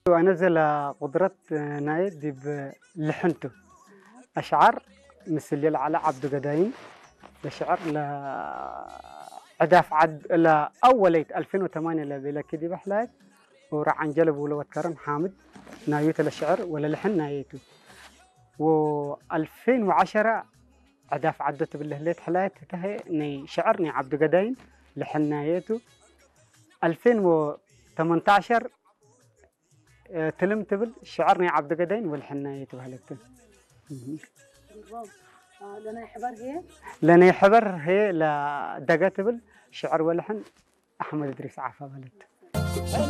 وأنزل قدرة نايد لحنته أشعر مثل على عبد قداين لشعر ل عداف عد لا أوليت 2008 لبلا كدي بحلاك وراح عن جلب ولو كرم حامد نايته للشعر ولا لحن نايته و2010 عداف عدت باللهليت حلايت تهي ني شعرني عبد قداين لحن نايته 2018 تلمت بال شعرني عبد قداين والحناية وهلكت. لنا يحبر هي لا دقت بال شعر والحن أحمد إدريس عفا ولد.